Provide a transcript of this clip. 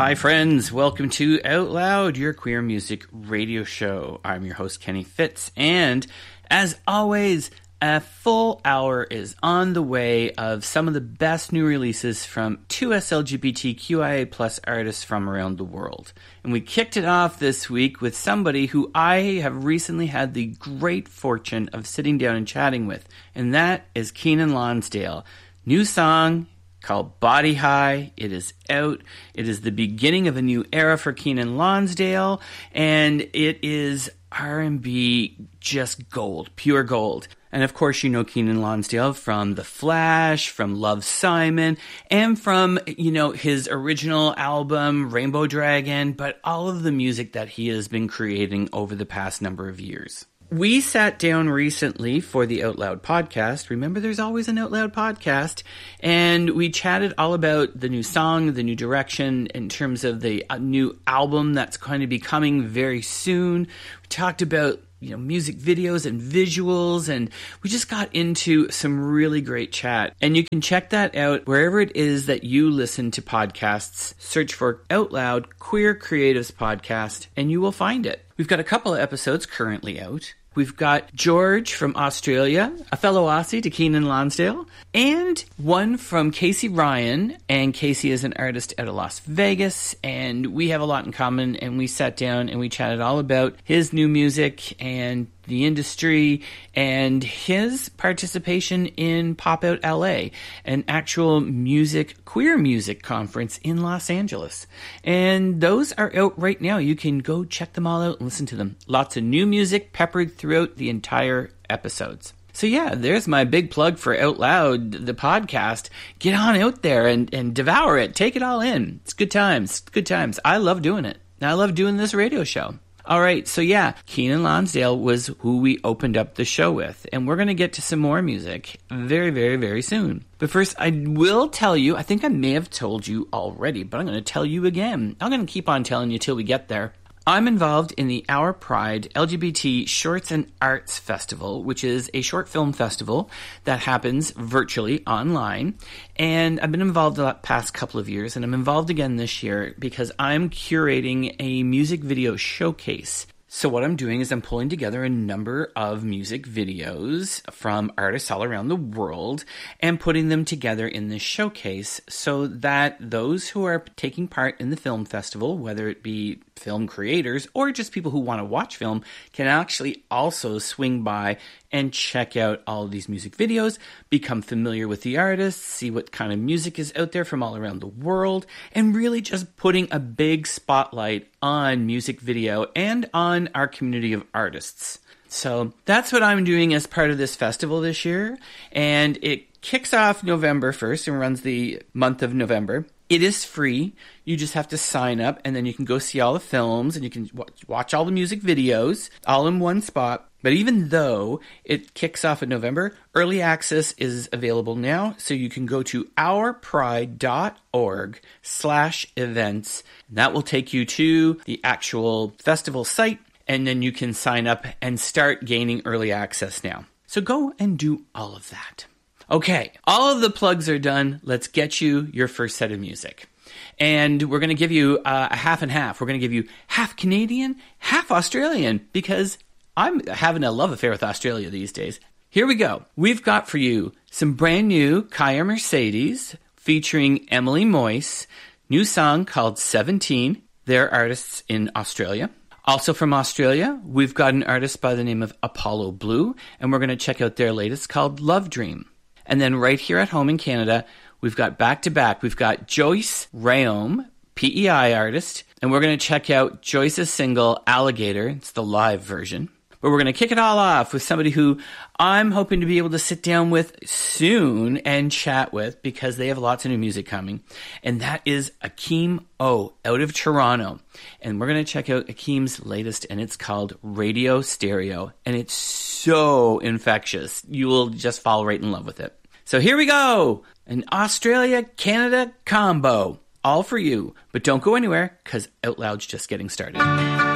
Hi friends, welcome to Out Loud, your queer music radio show. I'm your host Kenny Fitz, and as always, a full hour is on the way of some of the best new releases from 2S LGBTQIA+ artists from around the world. And we kicked it off this week with somebody who I have recently had the great fortune of sitting down and chatting with, and that is Keenan Lonsdale. New song called Body High. It is out. It is the beginning of a new era for Keenan Lonsdale, and it is R&B just gold, pure gold. And of course, you know Keenan Lonsdale from The Flash, from Love, Simon, and from, his original album, Rainbow Dragon, but all of the music that he has been creating over the past number of years. We sat down recently for the Out Loud podcast. Remember, there's always an Out Loud podcast. And we chatted all about the new song, the new direction in terms of the new album that's going to be coming very soon. We talked about music videos and visuals, and we just got into some really great chat. And you can check that out wherever it is that you listen to podcasts. Search for Out Loud Queer Creatives Podcast, and you will find it. We've got a couple of episodes currently out. We've got George from Australia, a fellow Aussie to Keenan Lonsdale, and one from Casey Ryan. And Casey is an artist out of Las Vegas, and we have a lot in common, and we sat down and we chatted all about his new music and the industry and his participation in Pop Out LA, an actual queer music conference in Los Angeles. And those are out right now. You can go check them all out and listen to them. Lots of new music peppered throughout the entire episodes. So yeah, there's my big plug for Out Loud, the podcast. Get on out there and devour it. Take it all in. It's good times. Good times. I love doing it. I love doing this radio show. All right, so yeah, Keenan Lonsdale was who we opened up the show with, and we're going to get to some more music very, very, very soon. But first, I will tell you, I think I may have told you already, but I'm going to tell you again. I'm going to keep on telling you till we get there. I'm involved in the Our Pride LGBT Shorts and Arts Festival, which is a short film festival that happens virtually online. And I've been involved the past couple of years, and I'm involved again this year because I'm curating a music video showcase. So what I'm doing is I'm pulling together a number of music videos from artists all around the world and putting them together in this showcase so that those who are taking part in the film festival, whether it be film creators or just people who want to watch film, can actually also swing by and check out all of these music videos, become familiar with the artists, see what kind of music is out there from all around the world, and really just putting a big spotlight on music video and on our community of artists. So that's what I'm doing as part of this festival this year, and it kicks off November 1st and runs the month of November. It is free. You just have to sign up, and then you can go see all the films, and you can watch all the music videos all in one spot. But even though it kicks off in November, early access is available now, so you can go to ourpride.org/events. That will take you to the actual festival site, and then you can sign up and start gaining early access now. So go and do all of that. Okay, all of the plugs are done. Let's get you your first set of music. And we're going to give you a half and half. We're going to give you half Canadian, half Australian, because I'm having a love affair with Australia these days. Here we go. We've got for you some brand new Kaya Mercedes featuring Emily Moyse. New song called 17. They're artists in Australia. Also from Australia, we've got an artist by the name of Apollo Blue, and we're going to check out their latest called Love Dream. And then right here at home in Canada, we've got back-to-back. We've got Joyce Rayom, PEI artist, and we're going to check out Joyce's single, Alligator. It's the live version. But we're going to kick it all off with somebody who I'm hoping to be able to sit down with soon and chat with because they have lots of new music coming. And that is Akeem O out of Toronto. And we're going to check out Akeem's latest, and it's called Radio Stereo. And it's so infectious. You will just fall right in love with it. So here we go. An Australia-Canada combo. All for you. But don't go anywhere because Out Loud's just getting started.